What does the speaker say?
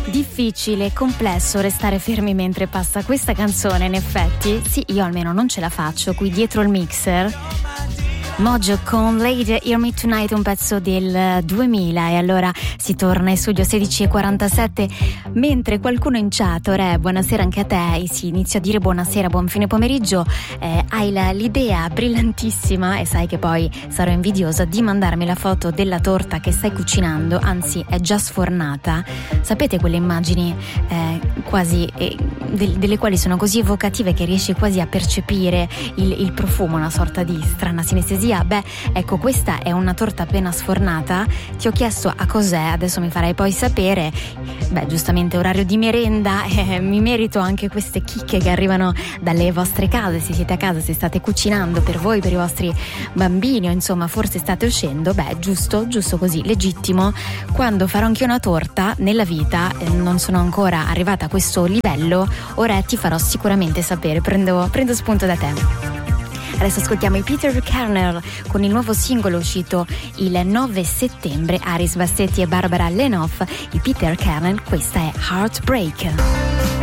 Difficile, complesso restare fermi mentre passa questa canzone, in effetti. Sì, io almeno non ce la faccio qui dietro il mixer. Mojo con Lady Hear Me Tonight, un pezzo del 2000, e allora si torna in studio 16:47 mentre qualcuno in chat, buonasera anche a te, sì, inizio a dire buonasera, buon fine pomeriggio, hai l'idea brillantissima, e sai che poi sarò invidiosa, di mandarmi la foto della torta che stai cucinando, anzi è già sfornata. Sapete quelle immagini quasi delle quali sono così evocative che riesci quasi a percepire il profumo, una sorta di strana sinestesia? Beh, ecco, questa è una torta appena sfornata. Ti ho chiesto a cos'è, adesso mi farai poi sapere. Beh, giustamente orario di merenda, mi merito anche queste chicche che arrivano dalle vostre case, se siete a casa, se state cucinando per voi, per i vostri bambini, o insomma forse state uscendo. Beh, giusto così, legittimo. Quando farò anche una torta nella vita, non sono ancora arrivata a questo livello, ora ti farò sicuramente sapere, prendo spunto da te. Adesso ascoltiamo i Peter Kernel con il nuovo singolo uscito il 9 settembre, Aris Bassetti e Barbara Lenoff. I Peter Kernel, questa è Heartbreak.